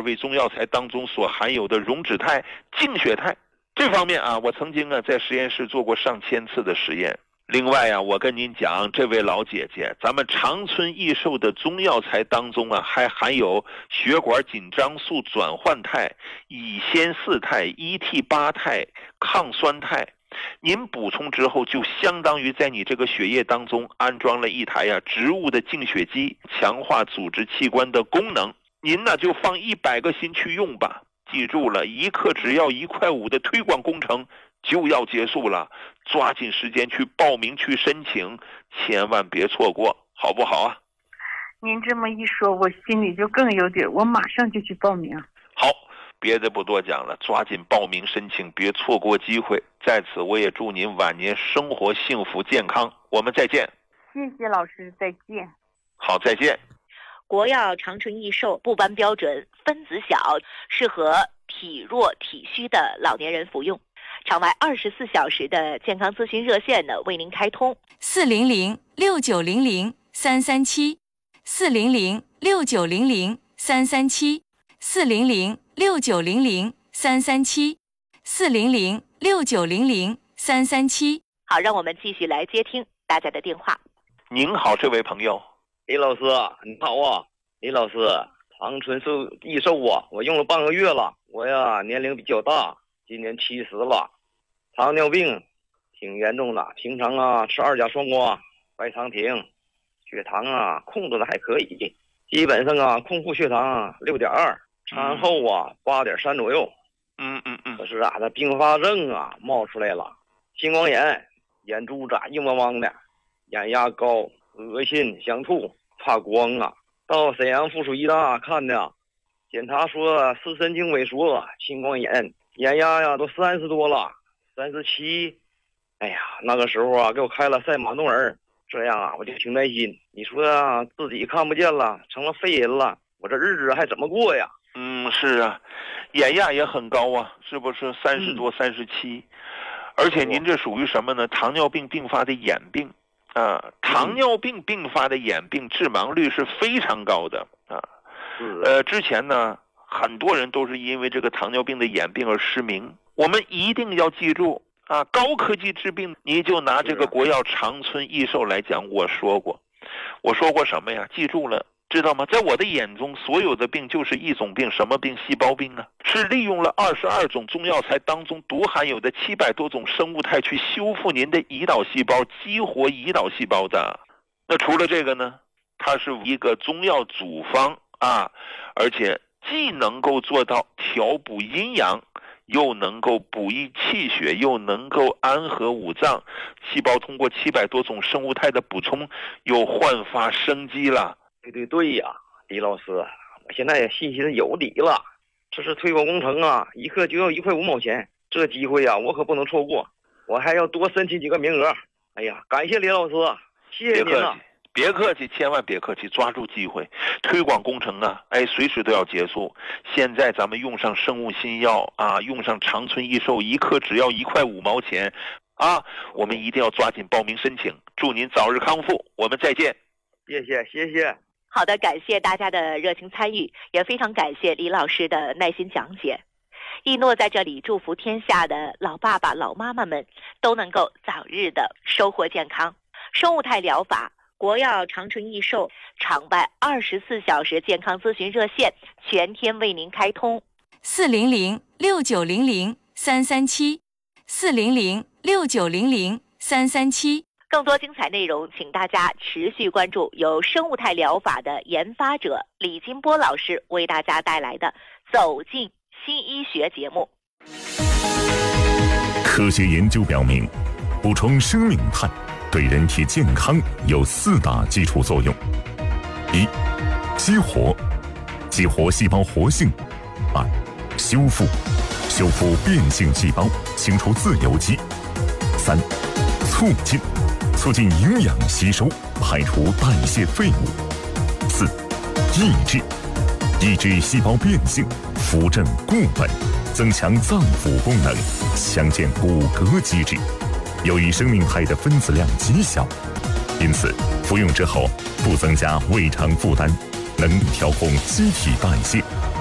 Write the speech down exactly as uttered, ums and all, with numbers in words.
味中药材当中所含有的溶脂肽、净血肽。这方面啊，我曾经啊在实验室做过上千次的实验。另外啊，我跟您讲，这位老姐姐，咱们长春益寿的中药材当中啊，还含有血管紧张素转换肽、乙酰四肽、一 T 八肽、抗酸肽。您补充之后，就相当于在你这个血液当中安装了一台啊植物的净血机，强化组织器官的功能。您呢就放一百个心去用吧。记住了，一克只要一块五的推广工程就要结束了，抓紧时间去报名去申请，千万别错过，好不好啊？ 您这么一说，我心里就更有底，我马上就去报名。 好，别的不多讲了，抓紧报名申请，别错过机会。在此我也祝您晚年生活幸福健康，我们再见。 谢谢老师，再见。 好，再见。 国药长春益寿不斑标准，分子小，适合体弱体虚的老年人服用。场外二十四小时的健康咨询热线呢为您开通， 四零零六九零零三三七，四零零六九零零三三七，四零零六九零零三三七，四零零六九零零三三七。 好，让我们继续来接听大家的电话。 您好，这位朋友。 李老师你好啊。李老师，长春寿益寿啊，我用了半个月了。我呀年龄比较大，今年七十了，糖尿病挺严重的，平常啊吃二甲双胍、白糖停，血糖啊控制的还可以，基本上啊空腹血糖六点二，餐后啊八点三左右。 嗯嗯嗯。 可是啊，这并发症啊冒出来了，青光眼，眼珠子硬汪汪的，眼压高，恶心，想吐，怕光啊。到沈阳附属医大看的，检查说视神经萎缩，青光眼，眼压呀都三十多了，三十七。哎呀，那个时候啊，给我开了赛马诺尔，这样啊，我就挺担心。你说啊，自己看不见了，成了废人了，我这日子还怎么过呀？ 嗯，是啊，眼压也很高啊，是不是三十多、三十七？而且您这属于什么呢？糖尿病并发的眼病。啊，糖尿病并发的眼病致盲率是非常高的啊。呃，之前呢，很多人都是因为这个糖尿病的眼病而失明。我们一定要记住啊，高科技治病，你就拿这个国药长春益寿来讲，我说过，我说过什么呀？记住了。知道吗？在我的眼中，所有的病就是一种病，什么病？细胞病啊！是利用了二十二种中药材当中独含有的七百多种生物肽去修复您的胰岛细胞，激活胰岛细胞的。那除了这个呢，它是一个中药组方啊，而且既能够做到调补阴阳，又能够补益气血，又能够安和五脏，细胞通过七百多种生物肽的补充，又焕发生机了。 对对对呀，李老师，我现在信心有底了。这是推广工程啊，一克就要一块五毛钱，这机会啊，我可不能错过，我还要多申请几个名额。哎呀，感谢李老师，谢谢您了。 别客气，千万别客气，抓住机会。推广工程啊，哎，随时都要结束。现在咱们用上生物新药啊，用上长春益寿，一克只要一块五毛钱啊，我们一定要抓紧报名申请。祝您早日康复，我们再见。 谢谢，谢谢。 好的，感谢大家的热情参与，也非常感谢李老师的耐心讲解。一诺在这里祝福天下的老爸爸、老妈妈们都能够早日的收获健康。生物肽疗法，国药长春益寿场外二十四小时健康咨询热线全天为您开通， 四零零六九零零三三七，四零零六九零零三三七。 更多精彩内容，请大家持续关注由生物肽疗法的研发者李金波老师为大家带来的《走进新医学》节目。 科学研究表明，补充生命肽对人体健康有四大基础作用：一、激活，激活细胞活性；二、修复，修复变性细胞，清除自由基；三、促进，促进营养吸收，排除代谢废物；四、抑制，抑制细胞变性，扶正固本，增强脏腑功能，强健骨骼机制。由于生命肽的分子量极小，因此服用之后不增加胃肠负担，能调控机体代谢，